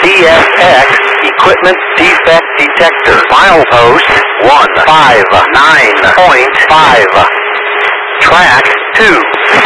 CFX Equipment Defect Detector. Milepost 159.5. Track 2.